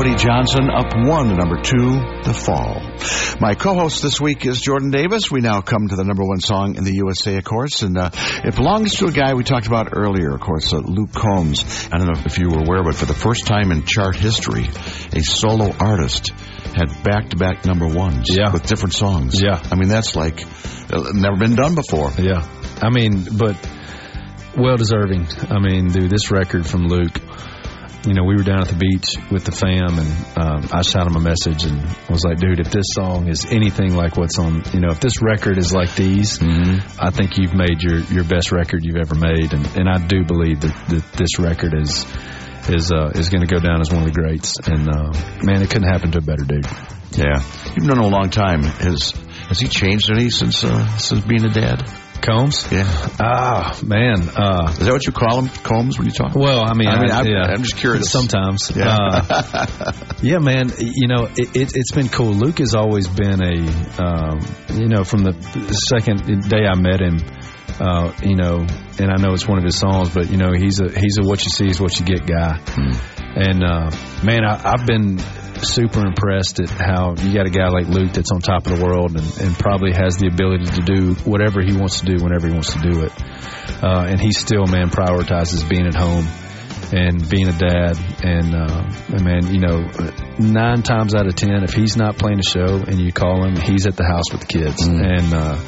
Cody Johnson up 1 to number 2, The Fall. My co-host this week is Jordan Davis. We now come to the number 1 song in the USA, of course, and it belongs to a guy we talked about earlier, of course, Luke Combs. I don't know if you were aware, but for the first time in chart history, a solo artist had back-to-back number 1s with different songs. Yeah. I mean, that's like never been done before. Yeah. I mean, but well-deserving. I mean, dude, this record from Luke, you know, we were down at the beach with the fam, and I shot him a message and was like, dude, if this song is anything like what's on, you know, if this record is like these, I think you've made your best record you've ever made. And I do believe that this record is going to go down as one of the greats. And, man, it couldn't happen to a better dude. Yeah. You've known him a long time. Has he changed any since being a dad? Combs? Yeah. Ah, man. Is that what you call him, Combs, when you talk? Well, I mean, I'm just curious. Sometimes. Yeah. Yeah, man. You know, it's been cool. Luke has always been you know, from the second day I met him, you know, and I know it's one of his songs, but, you know, he's a what you see is what you get guy. And, man, I've been super impressed at how you got a guy like Luke that's on top of the world and probably has the ability to do whatever he wants to do whenever he wants to do it. And he still, man, prioritizes being at home and being a dad. And man, you know, 9 times out of 10, if he's not playing a show and you call him, he's at the house with the kids. And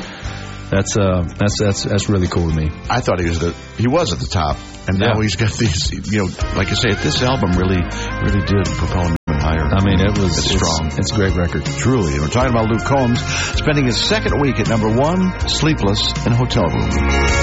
that's really cool to me. I thought he was at the top, and now he's got these, you know, like you say, this album really did propel him even higher. I mean, it's strong. It's a great record. Truly. And we're talking about Luke Combs spending his second week at number 1, Sleepless in a Hotel Room.